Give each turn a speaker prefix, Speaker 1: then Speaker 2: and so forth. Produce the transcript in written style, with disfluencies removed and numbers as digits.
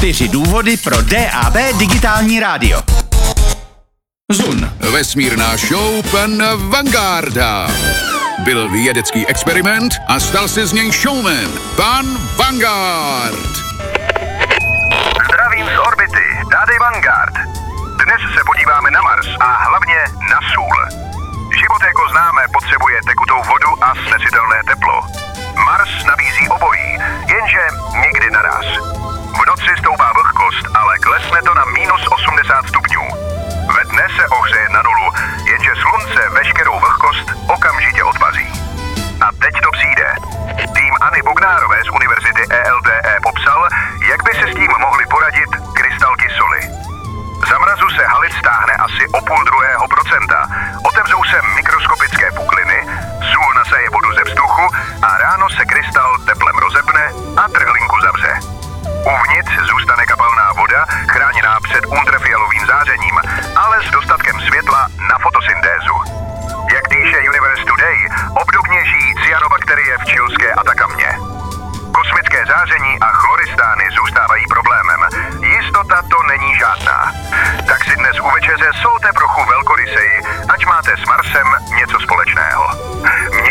Speaker 1: 4 důvody pro DAB digitální rádio. Zun.
Speaker 2: Vesmírná show pan Vangarda. Byl vědecký experiment a stal se z něj showman. Pan Vanguard.
Speaker 3: Zdravím z orbity, tady Vanguard. Dnes se podíváme na Mars a hlavně na sůl. Život, jako známe, potřebuje tekutou vodu a snesitelné teplo. Mars nabízí obojí, jenže někdy naraz. V noci stoupá vlhkost, ale klesne to na -80 stupňů. Ve dne se ohřeje na nulu, jenže slunce veškerou vlhkost okamžitě odpaří. A teď to přijde. Tým Anny Bognárové z Univerzity ELTE popsal, jak by se s tím mohli poradit krystalky soli. Za mrazu se halit stáhne asi o 0,5%, otevřou se mikroskopické pukliny, sůl nasaje vodu ze vzduchu a ráno se krystal teplem rozepne a trhlinku zavře. Uvnitř zůstane kapalná voda, chráněná před ultrafialovým zářením, ale s dostatkem světla na fotosyntézu. Jak píše Universe Today, obdobně žijí cyanobakterie v chilské Atakamě. Kosmické záření a chloristány zůstávají problémem. Jistota to není žádná. Tak si dnes u večeře solte trochu velkoryseji, ať máte s Marsem něco společného.